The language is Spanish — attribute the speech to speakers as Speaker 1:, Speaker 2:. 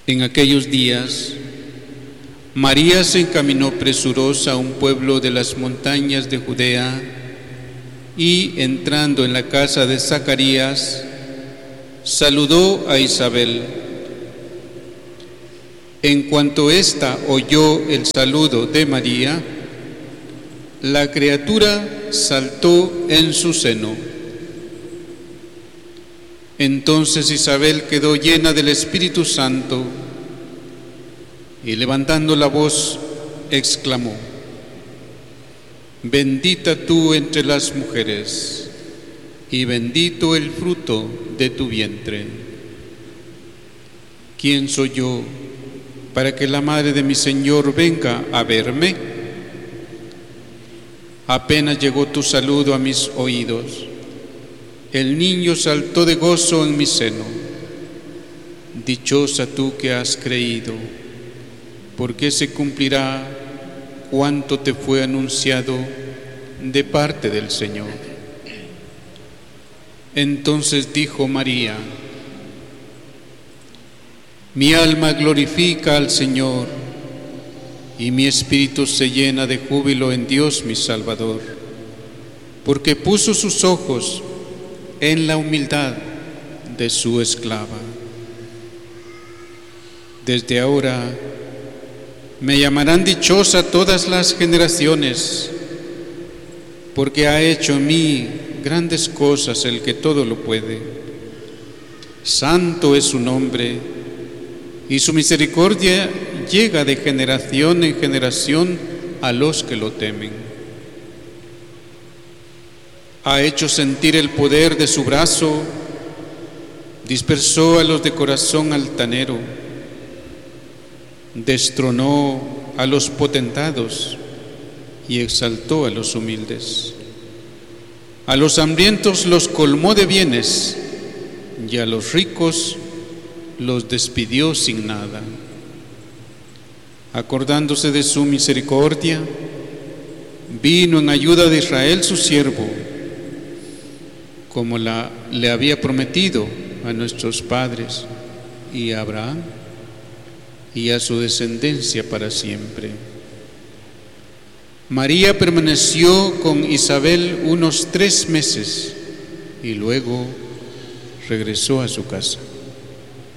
Speaker 1: En aquellos días, María se encaminó presurosa a un pueblo de las montañas de Judea y, entrando en la casa de Zacarías, saludó a Isabel. En cuanto ésta oyó el saludo de María, la criatura saltó en su seno. Entonces Isabel quedó llena del Espíritu Santo y, levantando la voz, exclamó: Bendita tú entre las mujeres, y bendito el fruto de tu vientre. ¿Quién soy yo para que la madre de mi Señor venga a verme? Apenas llegó tu saludo a mis oídos, el niño saltó de gozo en mi seno. Dichosa tú que has creído, porque se cumplirá cuanto te fue anunciado de parte del Señor. Entonces dijo María: Mi alma glorifica al Señor, y mi espíritu se llena de júbilo en Dios mi Salvador, porque puso sus ojos en la humildad de su esclava. Desde ahora me llamarán dichosa todas las generaciones, porque ha hecho en mí grandes cosas el que todo lo puede. Santo es su nombre, y su misericordia llega de generación en generación a los que lo temen. Ha hecho sentir el poder de su brazo, dispersó a los de corazón altanero, destronó a los potentados y exaltó a los humildes. A los hambrientos los colmó de bienes, y a los ricos los despidió sin nada. Acordándose de su misericordia, vino en ayuda de Israel su siervo, como le había prometido a nuestros padres y a Abraham y a su descendencia para siempre. María permaneció con Isabel unos 3 meses y luego regresó a su casa.